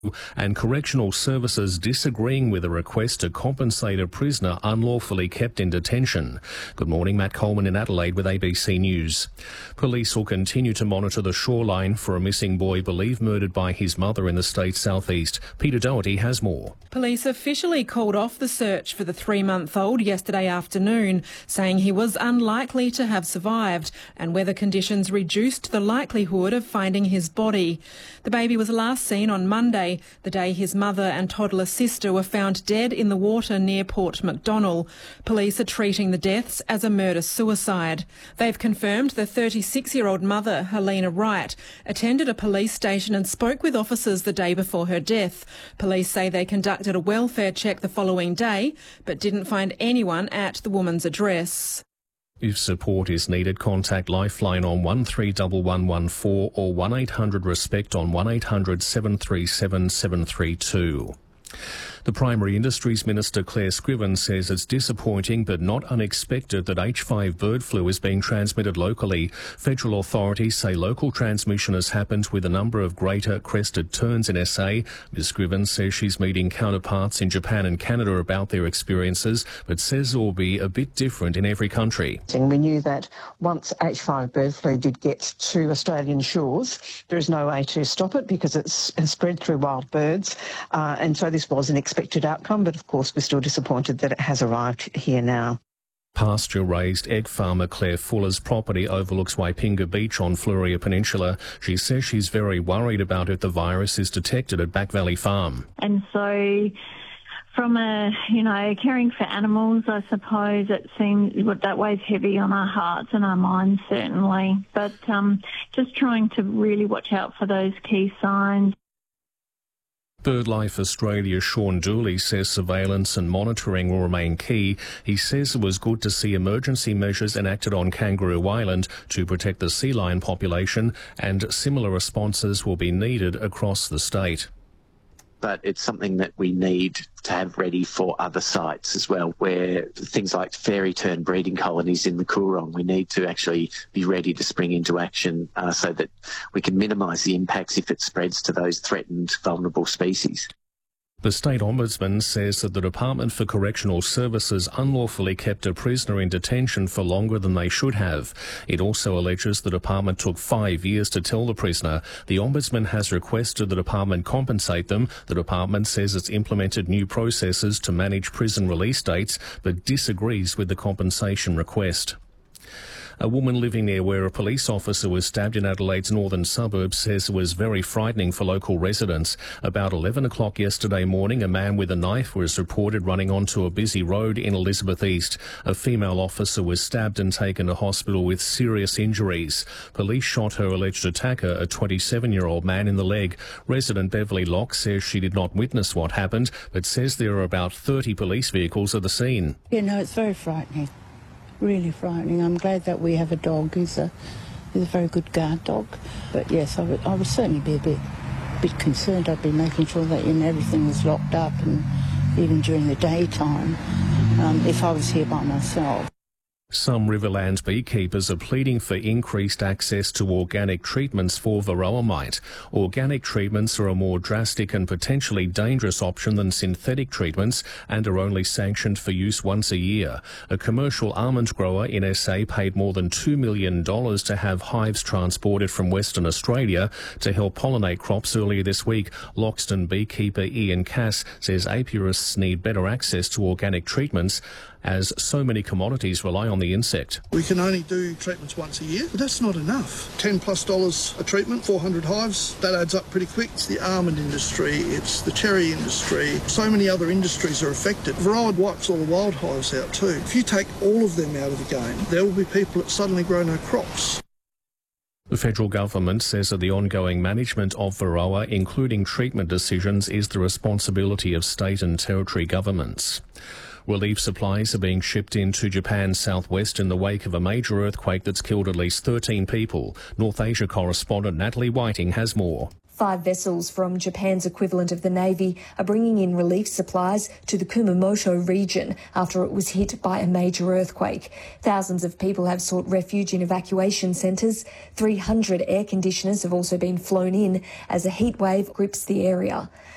and correctional services disagreeing with a request to compensate a prisoner unlawfully kept in detention. Good morning, Matt Coleman in Adelaide with ABC News. Police will continue to monitor the shoreline for a missing boy believed murdered by his mother in the state's southeast. Peter Doherty has more. Police officially called off the search for the 3-month-old yesterday afternoon, saying he was unlikely to have survived and weather conditions reduced the likelihood of finding his body. The baby was last seen on Monday, the day his mother and toddler sister were found dead in the water near Port Macdonnell. Police are treating the deaths as a murder-suicide. They've confirmed the 36-year-old mother, Helena Wright, attended a police station and spoke with officers the day before her death. Police say they conducted a welfare check the following day, but didn't find anyone at the woman's address. If support is needed, contact Lifeline on 131114 or 1800-RESPECT on 1800 737 732. The Primary Industries Minister Claire Scriven says it's disappointing but not unexpected that H5 bird flu is being transmitted locally. Federal authorities say local transmission has happened with a number of greater crested terns in SA. Ms Scriven says she's meeting counterparts in Japan and Canada about their experiences, but says it will be a bit different in every country. We knew that once H5 bird flu did get to Australian shores, there is no way to stop it because it's spread through wild birds, and so this was an expected outcome, but of course we're still disappointed that it has arrived here now. Pasture-raised egg farmer Claire Fuller's property overlooks Waipinga Beach on Flouria Peninsula. She says she's very worried about if the virus is detected at Back Valley Farm. And so from caring for animals, I suppose it seems that weighs heavy on our hearts and our minds, certainly. But just trying to really watch out for those key signs. BirdLife Australia's Sean Dooley says surveillance and monitoring will remain key. He says it was good to see emergency measures enacted on Kangaroo Island to protect the sea lion population, and similar responses will be needed across the state. But it's something that we need to have ready for other sites as well, where things like fairy tern breeding colonies in the Coorong, we need to actually be ready to spring into action so that we can minimise the impacts if it spreads to those threatened vulnerable species. The State Ombudsman says that the Department for Correctional Services unlawfully kept a prisoner in detention for longer than they should have. It also alleges the department took 5 years to tell the prisoner. The Ombudsman has requested the department compensate them. The department says it's implemented new processes to manage prison release dates, but disagrees with the compensation request. A woman living near where a police officer was stabbed in Adelaide's northern suburbs says it was very frightening for local residents. About 11 o'clock yesterday morning, a man with a knife was reported running onto a busy road in Elizabeth East. A female officer was stabbed and taken to hospital with serious injuries. Police shot her alleged attacker, a 27-year-old man, in the leg. Resident Beverly Locke says she did not witness what happened, but says there are about 30 police vehicles at the scene. Yeah, no, it's very frightening. Really frightening. I'm glad that we have a dog. He's a very good guard dog. But yes, I would certainly be a bit concerned. I'd be making sure that everything was locked up, and even during the daytime, if I was here by myself. Some Riverlands beekeepers are pleading for increased access to organic treatments for varroa mite. Organic treatments are a more drastic and potentially dangerous option than synthetic treatments and are only sanctioned for use once a year. A commercial almond grower in SA paid more than $2 million to have hives transported from Western Australia to help pollinate crops earlier this week. Loxton beekeeper Ian Cass says apiarists need better access to organic treatments, as so many commodities rely on the insect. We can only do treatments once a year, but that's not enough. $10+ a treatment, 400 hives, that adds up pretty quick. It's the almond industry, it's the cherry industry. So many other industries are affected. Varroa wipes all the wild hives out too. If you take all of them out of the game, there will be people that suddenly grow no crops. The federal government says that the ongoing management of varroa, including treatment decisions, is the responsibility of state and territory governments. Relief supplies are being shipped into Japan's southwest in the wake of a major earthquake that's killed at least 13 people. North Asia correspondent Natalie Whiting has more. 5 vessels from Japan's equivalent of the Navy are bringing in relief supplies to the Kumamoto region after it was hit by a major earthquake. Thousands of people have sought refuge in evacuation centres. 300 air conditioners have also been flown in as a heat wave grips the area.